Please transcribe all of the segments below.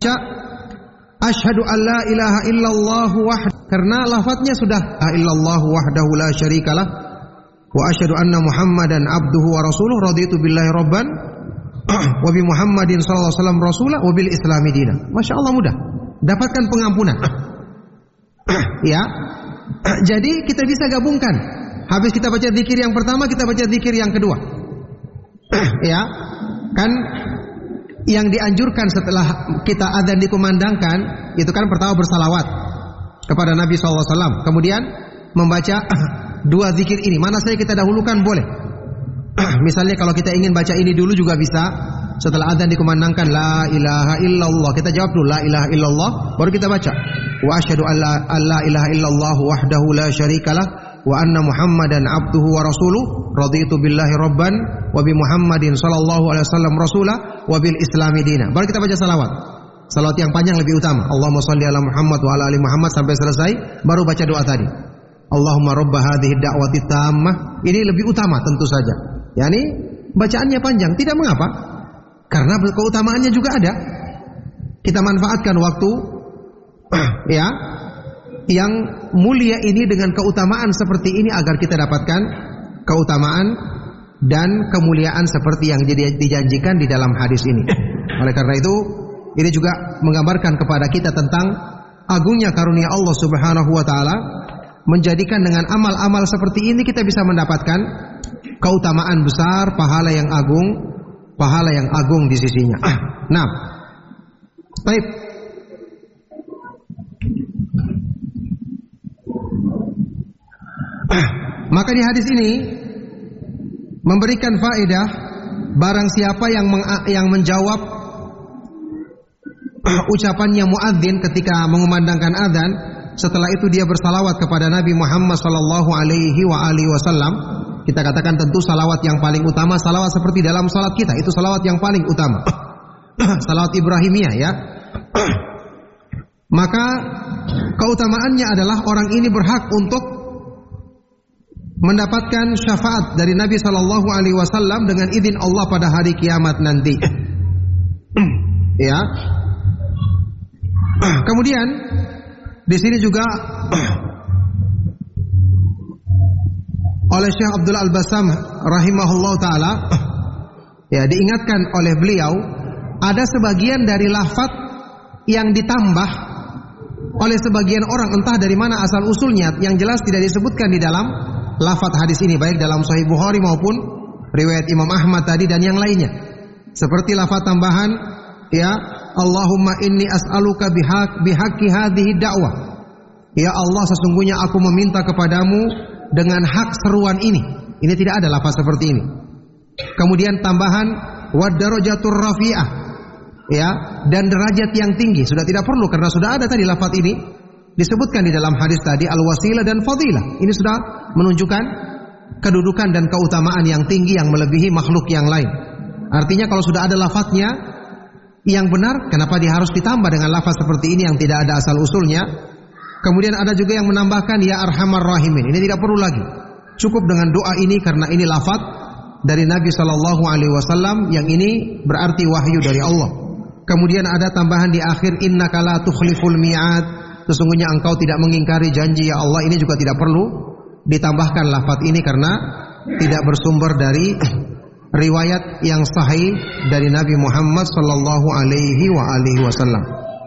baca asyhadu an la ilaha illallah karena lafadznya sudah la illallah wahdahu la syarikalah wa asyhadu anna Muhammadan abduhu wa rasuluh raditu billahi rabban wa bi Muhammadin sallallahu alaihi wasallam rasulah wa bil islami dinan. Masya Allah, mudah dapatkan pengampunan. Ya. Jadi kita bisa gabungkan. Habis kita baca zikir yang pertama, kita baca zikir yang kedua. Ya. Kan yang dianjurkan setelah kita adzan dikumandangkan itu kan pertama bersalawat kepada Nabi SAW, kemudian membaca dua zikir ini. Mana saja kita dahulukan boleh. Misalnya kalau kita ingin baca ini dulu juga bisa. Setelah adzan dikumandangkan la ilaha illallah, kita jawab dulu la ilaha illallah, baru kita baca wa asyhadu an la ilaha illallah wahdahu la syarikalah wa anna Muhammadan abduhu wa rasuluh raditu billahi rabban wa bi Muhammadin sallallahu alaihi wasallam rasulah wa bil islami dinan. Baru kita baca salawat. Salawat yang panjang lebih utama. Allahumma shalli ala Muhammad wa ala ali Muhammad sampai selesai, baru baca doa tadi. Allahumma rabb hadhihi da'wati tammah. Ini lebih utama tentu saja. Yani bacaannya panjang, tidak mengapa. Karena keutamaannya juga ada. Kita manfaatkan waktu ya yang mulia ini dengan keutamaan seperti ini agar kita dapatkan keutamaan dan kemuliaan seperti yang dijanjikan di dalam hadis ini. Oleh karena itu, ini juga menggambarkan kepada kita tentang agungnya karunia Allah Subhanahu wa taala, menjadikan dengan amal-amal seperti ini kita bisa mendapatkan keutamaan besar, pahala yang agung di sisinya. Nah, baik. Maka di hadis ini memberikan faedah barang siapa yang menjawab ucapannya muadzin ketika mengumandangkan azan, setelah itu dia bersalawat kepada Nabi Muhammad sallallahu alaihi wasallam. Kita katakan tentu salawat yang paling utama, salawat seperti dalam salat kita, itu salawat yang paling utama. Salawat Ibrahimiyah ya. Maka keutamaannya adalah orang ini berhak untuk mendapatkan syafaat dari Nabi sallallahu alaihi wasallam dengan izin Allah pada hari kiamat nanti. Ya. Kemudian di sini juga oleh Syekh Abdul Al-Bassam rahimahullah ta'ala, ya, diingatkan oleh beliau ada sebagian dari lafaz yang ditambah oleh sebagian orang, entah dari mana asal usulnya, yang jelas tidak disebutkan di dalam lafaz hadis ini, baik dalam Sahih Bukhari maupun riwayat Imam Ahmad tadi dan yang lainnya. Seperti lafaz tambahan, ya, Allahumma inni as'aluka bihaqqi hadhihi da'wah. Ya Allah, sesungguhnya aku meminta kepadamu dengan hak seruan ini. Ini tidak ada lafaz seperti ini. Kemudian tambahan wad darajatur rafi'ah, ya, dan derajat yang tinggi sudah tidak perlu karena sudah ada tadi lafaz ini disebutkan di dalam hadis tadi al-wasilah dan fadilah. Ini sudah menunjukkan kedudukan dan keutamaan yang tinggi yang melebihi makhluk yang lain. Artinya kalau sudah ada lafaznya yang benar, kenapa dia harus ditambah dengan lafaz seperti ini yang tidak ada asal usulnya? Kemudian ada juga yang menambahkan ya arhamar rahimin. Ini tidak perlu lagi. Cukup dengan doa ini karena ini lafaz dari Nabi sallallahu alaihi wasallam yang ini berarti wahyu dari Allah. Kemudian ada tambahan di akhir innaka la tukhliful mi'ad. Sesungguhnya engkau tidak mengingkari janji ya Allah. Ini juga tidak perlu ditambahkan lafaz ini karena tidak bersumber dari riwayat yang sahih dari Nabi Muhammad sallallahu alaihi wasallam.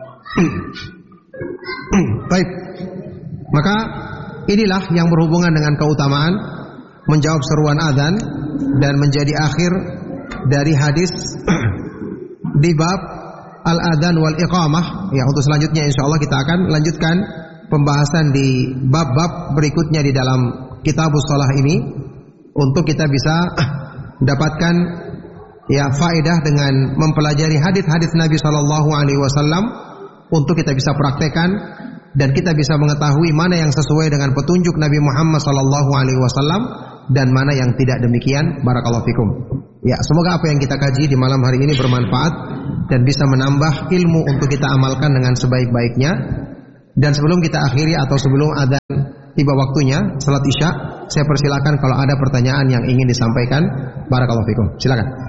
Baik. Maka inilah yang berhubungan dengan keutamaan menjawab seruan azan dan menjadi akhir dari hadis di bab al-adzan wal iqamah. Ya, untuk selanjutnya insyaallah kita akan lanjutkan pembahasan di bab-bab berikutnya di dalam kitabus shalah ini untuk kita bisa dapatkan ya faedah dengan mempelajari hadis-hadis Nabi sallallahu alaihi wasallam untuk kita bisa praktekkan dan kita bisa mengetahui mana yang sesuai dengan petunjuk Nabi Muhammad sallallahu alaihi wasallam dan mana yang tidak demikian. Barakallahu fikum. Ya, semoga apa yang kita kaji di malam hari ini bermanfaat dan bisa menambah ilmu untuk kita amalkan dengan sebaik-baiknya. Dan sebelum kita akhiri atau sebelum adzan tiba waktunya salat Isya, saya persilakan kalau ada pertanyaan yang ingin disampaikan. Barakallahu fikum. Silakan.